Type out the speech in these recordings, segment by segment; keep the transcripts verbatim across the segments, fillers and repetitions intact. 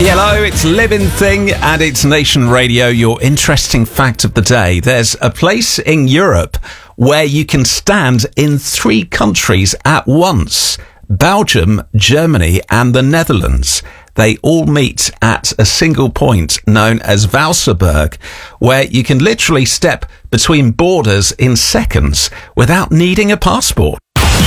Hello, it's Living Thing and it's Nation Radio. Your interesting fact of the day. There's a place in Europe where you can stand in three countries at once. Belgium, Germany and the Netherlands. They all meet at a single point known as Valserberg, where you can literally step between borders in seconds without needing a passport.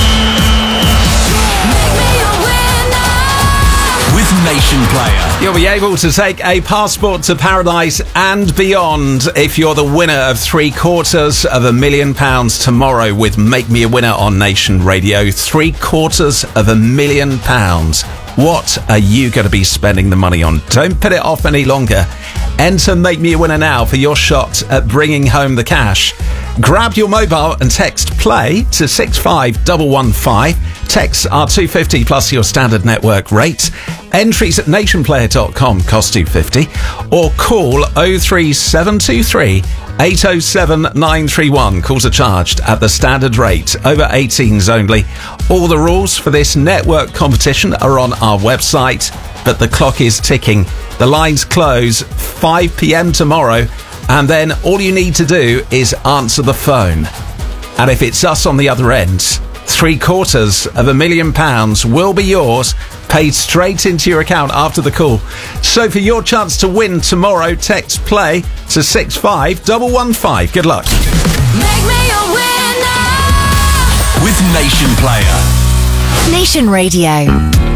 With Nation Player, you'll be able to take a passport to paradise and beyond if you're the winner of three quarters of a million pounds tomorrow with Make Me a Winner on Nation Radio. Three quarters of a million pounds. What are you going to be spending the money on? Don't put it off any longer. Enter Make Me a Winner now for your shot at bringing home the cash. Grab your mobile and text play to six five one one five. Texts are two pounds fifty plus your standard network rate. Entries at nation player dot com cost two pounds fifty. Or call oh three seven two three eight oh seven nine three one. Calls are charged at the standard rate. Over eighteens only. All the rules for this network competition are on our website, but the clock is ticking. The lines close five p.m. tomorrow, and then all you need to do is answer the phone. And if it's us on the other end, three quarters of a million pounds will be yours, paid straight into your account after the call. So for your chance to win tomorrow, text play to six five one one five. Good luck. Make me a winner with Nation Player. Nation Radio.